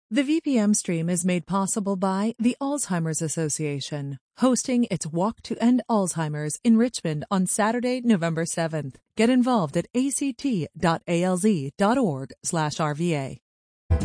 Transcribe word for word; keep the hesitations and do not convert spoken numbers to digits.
The V P M stream is made possible by the Alzheimer's Association, hosting its Walk to End Alzheimer's in Richmond on Saturday, November seventh. Get involved at a c t dot a l z dot org slash r v a.